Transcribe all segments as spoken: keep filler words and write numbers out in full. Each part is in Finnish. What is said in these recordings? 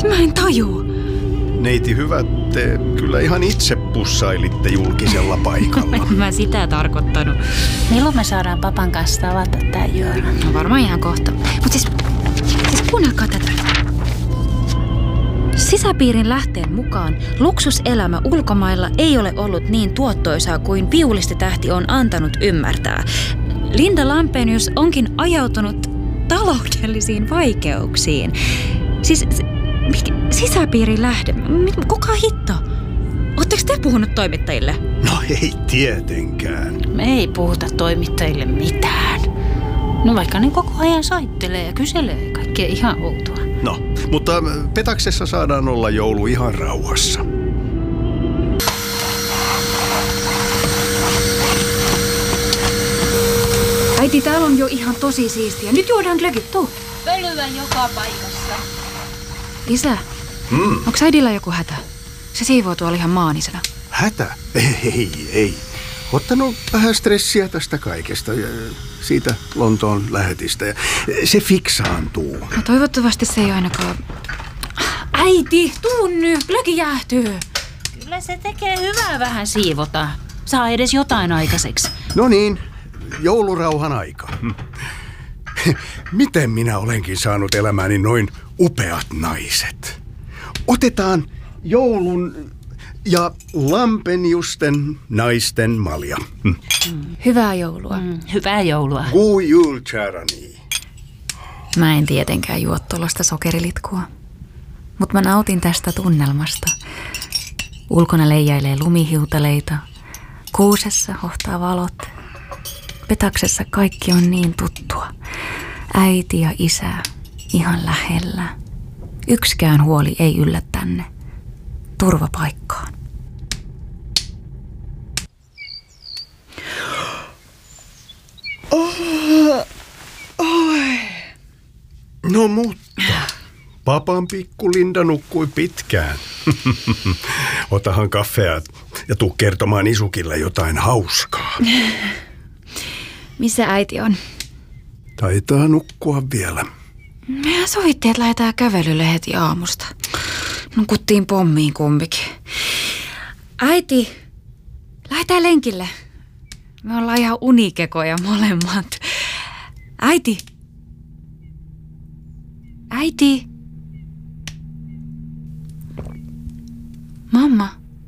Mä en tajuu. Neiti hyvä, te kyllä ihan itse pussailitte julkisella paikalla. En mä sitä tarkoittanut. Milloin me saadaan papan kanssa tavata tää Joona? No varmaan ihan kohta. Mut siis, siis kuunnelkaa tätä. Sisäpiirin lähteen mukaan luksuselämä ulkomailla ei ole ollut niin tuottoisaa kuin viulistitähti on antanut ymmärtää. Linda Lampenius onkin ajautunut taloudellisiin vaikeuksiin. Siis sisäpiirin lähde. Kuka hitto? Ootteko te puhunut toimittajille? No ei tietenkään. Me ei puhuta toimittajille mitään. No vaikka ne koko ajan soittelee ja kyselee kaikkea ihan outoa. No, mutta Petaksessa saadaan olla joulu ihan rauhassa. Äiti, täällä on jo ihan tosi siistiä. Nyt juodaan glögit, tuu. Pölyä joka paikassa. Isä, Mm. onko äidillä joku hätä? Se siivoo tuolla ihan maanisena. Hätä? Ei, ei. Ottanut vähän stressiä tästä kaikesta ja siitä Lontoon lähetistä. Ja se fiksaantuu. No toivottavasti se ei ainakaan... Äiti, tuu nyt, glögi jäähtyy. Kyllä se tekee hyvää vähän siivota. Saa edes jotain aikaiseksi. No niin, joulurauhan aika. Miten minä olenkin saanut elämääni noin upeat naiset? Otetaan joulun ja Lampeniusten naisten malja. Mm. Hyvää joulua. Mm, hyvää joulua. God jul, kärani. Mä en tietenkään juo tuollaista sokerilitkua, mutta mä nautin tästä tunnelmasta. Ulkona leijailee lumihiutaleita, kuusessa hohtaa valot. Petaksessa kaikki on niin tuttua. Äiti ja isä ihan lähellä. Yksikään huoli ei yllä tänne. Turvapaikkaan. Oh, oi. No mutta, papan pikku Linda nukkui pitkään. Otahan kaffea ja tuu kertomaan Isukille jotain hauskaa. Missä äiti on? Taitaa nukkua vielä. Mehän sovittiin, että lähdetään kävelylle heti aamusta. Nukuttiin pommiin kumpikin. Äiti, lähdetään lenkille. Me ollaan ihan unikekoja molemmat. Äiti. Äiti. Mamma.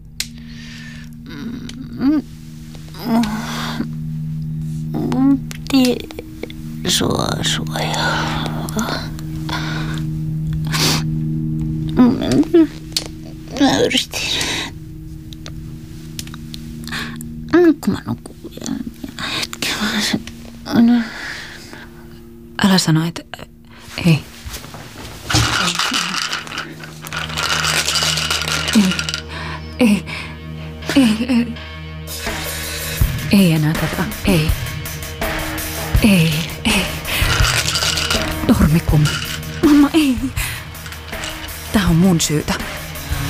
Mun piti suosua ja... Mä yritin. Kun mä nukun vielä hetken vaan se... Älä sano, että... Ei. Ei. Ei. Ei. Ei enää tätä. Ei. Ei. Ei. Dormikum. Mamma, ei. Tää on mun syytä.